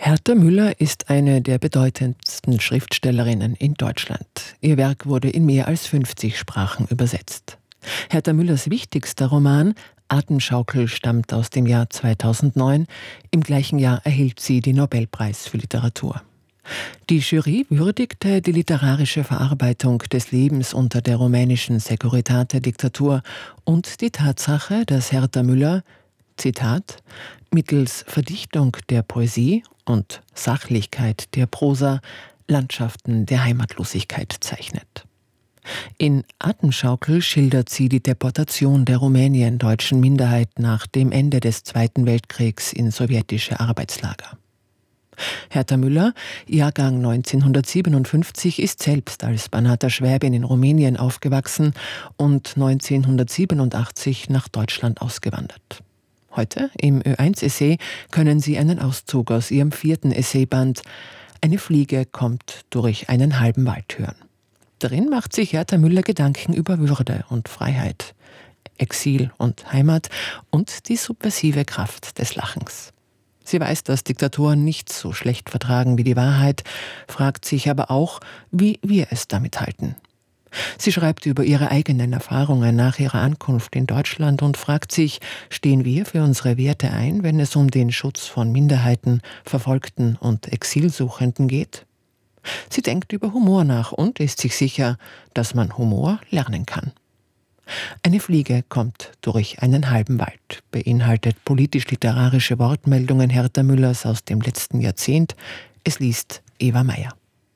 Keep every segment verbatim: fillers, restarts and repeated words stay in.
Herta Müller ist eine der bedeutendsten Schriftstellerinnen in Deutschland. Ihr Werk wurde in mehr als fünfzig Sprachen übersetzt. Herta Müllers wichtigster Roman Atemschaukel stammt aus dem Jahr zweitausendneun. Im gleichen Jahr erhielt sie den Nobelpreis für Literatur. Die Jury würdigte die literarische Verarbeitung des Lebens unter der rumänischen Securitate-Diktatur und die Tatsache, dass Herta Müller, Zitat, mittels Verdichtung der Poesie und Sachlichkeit der Prosa Landschaften der Heimatlosigkeit zeichnet. In Atemschaukel schildert sie die Deportation der rumäniendeutschen Minderheit nach dem Ende des Zweiten Weltkriegs in sowjetische Arbeitslager. Herta Müller, Jahrgang neunzehnhundertsiebenundfünfzig, ist selbst als Banater Schwäbin in Rumänien aufgewachsen und neunzehnhundertsiebenundachtzig nach Deutschland ausgewandert. Heute im Ö eins Essay können Sie einen Auszug aus ihrem vierten Essayband »Eine Fliege kommt durch einen halben Wald« hören. Darin macht sich Herta Müller Gedanken über Würde und Freiheit, Exil und Heimat und die subversive Kraft des Lachens. Sie weiß, dass Diktatoren nichts so schlecht vertragen wie die Wahrheit, fragt sich aber auch, wie wir es damit halten. Sie schreibt über ihre eigenen Erfahrungen nach ihrer Ankunft in Deutschland und fragt sich, stehen wir für unsere Werte ein, wenn es um den Schutz von Minderheiten, Verfolgten und Exilsuchenden geht? Sie denkt über Humor nach und ist sich sicher, dass man Humor lernen kann. Eine Fliege kommt durch einen halben Wald, beinhaltet politisch-literarische Wortmeldungen Herta Müllers aus dem letzten Jahrzehnt. Es liest Eva Meyer.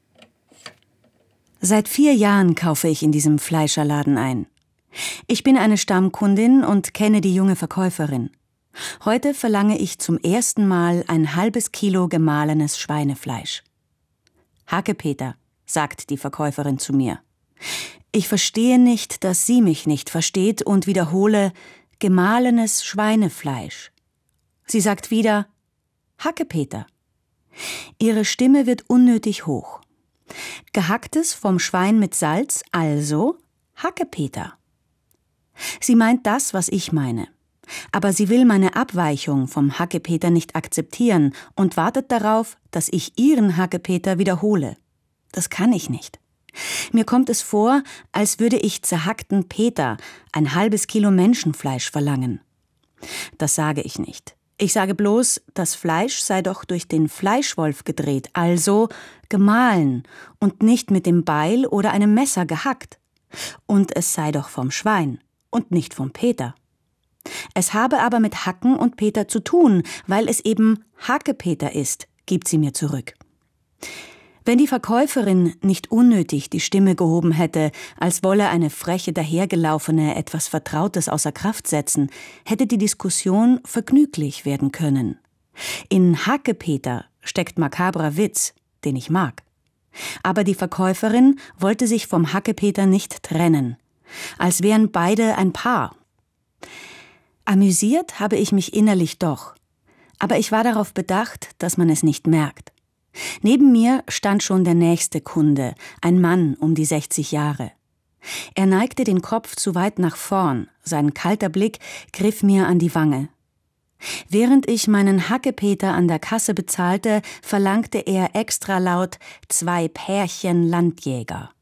Seit vier Jahren kaufe ich in diesem Fleischerladen ein. Ich bin eine Stammkundin und kenne die junge Verkäuferin. Heute verlange ich zum ersten Mal ein halbes Kilo gemahlenes Schweinefleisch. »Hackepeter«, sagt die Verkäuferin zu mir. Ich verstehe nicht, dass sie mich nicht versteht und wiederhole »gemahlenes Schweinefleisch«. Sie sagt wieder »Hackepeter«. Ihre Stimme wird unnötig hoch. Gehacktes vom Schwein mit Salz, also Hackepeter. Sie meint das, was ich meine. Aber sie will meine Abweichung vom Hackepeter nicht akzeptieren und wartet darauf, dass ich ihren Hackepeter wiederhole. Das kann ich nicht. Mir kommt es vor, als würde ich zerhackten Peter ein halbes Kilo Menschenfleisch verlangen. Das sage ich nicht. Ich sage bloß, das Fleisch sei doch durch den Fleischwolf gedreht, also gemahlen und nicht mit dem Beil oder einem Messer gehackt. Und es sei doch vom Schwein und nicht vom Peter. Es habe aber mit Hacken und Peter zu tun, weil es eben Hackepeter ist, gibt sie mir zurück. Wenn die Verkäuferin nicht unnötig die Stimme gehoben hätte, als wolle eine freche Dahergelaufene etwas Vertrautes außer Kraft setzen, hätte die Diskussion vergnüglich werden können. In Hackepeter steckt makabrer Witz, den ich mag. Aber die Verkäuferin wollte sich vom Hackepeter nicht trennen, als wären beide ein Paar. Amüsiert habe ich mich innerlich doch, aber ich war darauf bedacht, dass man es nicht merkt. Neben mir stand schon der nächste Kunde, ein Mann um die sechzig Jahre. Er neigte den Kopf zu weit nach vorn, sein kalter Blick griff mir an die Wange. Während ich meinen Hackepeter an der Kasse bezahlte, verlangte er extra laut zwei Pärchen Landjäger.